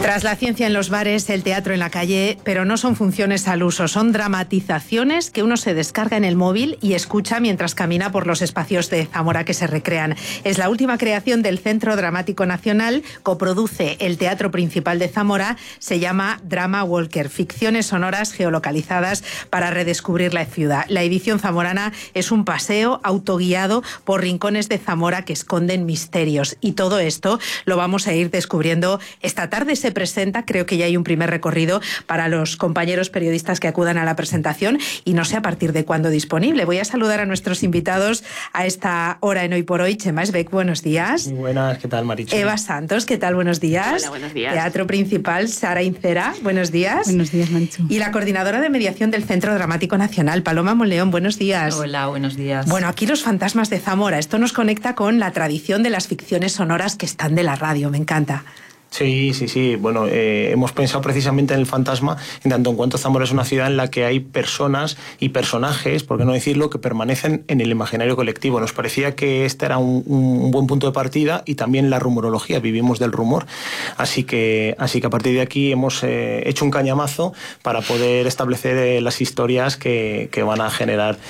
Tras la ciencia en los bares, el teatro en la calle, pero no son funciones al uso, son dramatizaciones que uno se descarga en el móvil y escucha mientras camina por los espacios de Zamora que se recrean. Es la última creación del Centro Dramático Nacional, coproduce el Teatro Principal de Zamora, se llama Drama Walker, ficciones sonoras geolocalizadas para redescubrir la ciudad. La edición zamorana es un paseo autoguiado por rincones de Zamora que esconden misterios, y todo esto lo vamos a ir descubriendo esta tarde. Se presenta, creo que ya hay un primer recorrido para los compañeros periodistas que acudan a la presentación y no sé a partir de cuándo disponible. Voy a saludar a nuestros invitados a esta hora en Hoy por Hoy. Chema Esbeck, buenos días. Muy buenas, ¿qué tal, Marichu? Eva Santos, ¿qué tal? Buenos días. Hola, buenos días. Teatro Principal, Sara Incera, buenos días. Buenos días, Marichu. Y la coordinadora de mediación del Centro Dramático Nacional, Paloma Monleón, buenos días. Hola, buenos días. Bueno, aquí los fantasmas de Zamora. Esto nos conecta con la tradición de las ficciones sonoras que están de la radio. Me encanta. Sí. Bueno, hemos pensado precisamente en el fantasma, en tanto en cuanto Zamora es una ciudad en la que hay personas y personajes, por qué no decirlo, que permanecen en el imaginario colectivo. Nos parecía que este era un buen punto de partida, y también la rumorología, vivimos del rumor. Así que a partir de aquí hemos hecho un cañamazo para poder establecer las historias que van a generar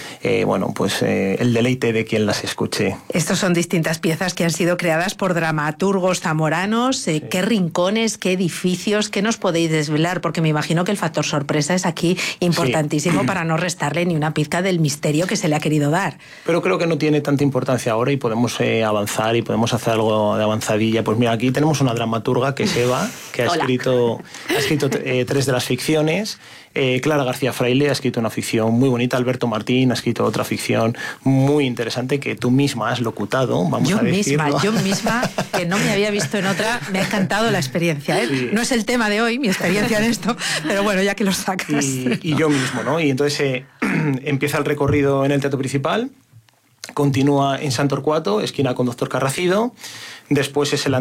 el deleite de quien las escuche. Estos son distintas piezas que han sido creadas por dramaturgos zamoranos. Sí. ¿Qué rincones, qué edificios, qué nos podéis desvelar? Porque me imagino que el factor sorpresa es aquí importantísimo, sí, para no restarle ni una pizca del misterio que se le ha querido dar. Pero creo que no tiene tanta importancia ahora y podemos avanzar y podemos hacer algo de avanzadilla. Pues mira, aquí tenemos una dramaturga que es Eva, que ha escrito 3 de las ficciones. Clara García Fraile ha escrito una ficción muy bonita. Alberto Martín ha escrito otra ficción muy interesante que tú misma has locutado, vamos a decirlo. Yo misma, que no me había visto en otra, me ha encantado la experiencia, ¿eh? Sí. No es el tema de hoy, mi experiencia en esto, pero bueno, ya que lo sacas. Y yo mismo, ¿no? Y entonces empieza el recorrido en el Teatro Principal, continúa en Sant Torquato, esquina con Doctor Carracido, después es el